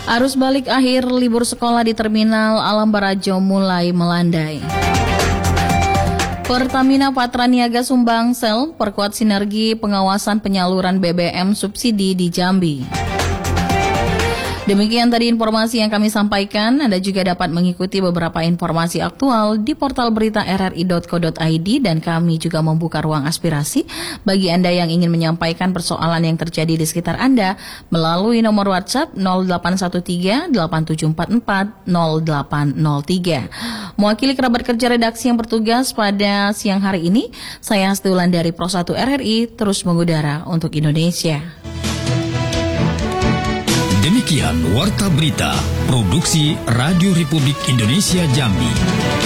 Arus balik akhir libur sekolah di Terminal Alam Barajo mulai melandai. Pertamina Patraniaga Sumbangsel perkuat sinergi pengawasan penyaluran BBM subsidi di Jambi. Demikian tadi informasi yang kami sampaikan. Anda juga dapat mengikuti beberapa informasi aktual di portal berita rri.co.id dan kami juga membuka ruang aspirasi bagi Anda yang ingin menyampaikan persoalan yang terjadi di sekitar Anda melalui nomor WhatsApp 0813-8744-0803. Mewakili kerabat kerja redaksi yang bertugas pada siang hari ini, saya Hasti Wulandari Pro 1 RRI terus mengudara untuk Indonesia. Demikian Warta Berita, Produksi Radio Republik Indonesia Jambi.